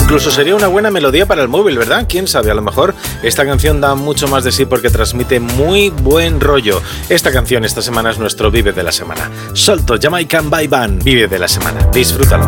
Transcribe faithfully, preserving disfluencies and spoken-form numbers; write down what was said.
Incluso sería una buena melodía para el móvil, ¿verdad? Quién sabe, a lo mejor esta canción da mucho más de sí porque transmite muy buen rollo. Esta canción esta semana es nuestro Vive de la Semana. Salto Jamaican Boy Band, Vive de la Semana. Disfrútalo.